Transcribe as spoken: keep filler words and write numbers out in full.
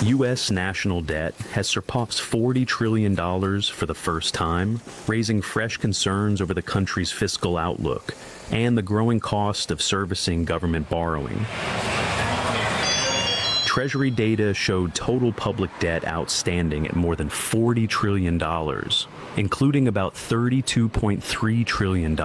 U S national debt has surpassed forty trillion dollars for the first time, raising fresh concerns over the country's fiscal outlook and the growing cost of servicing government borrowing. Treasury data showed total public debt outstanding at more than forty trillion dollars, including about thirty-two point three trillion dollars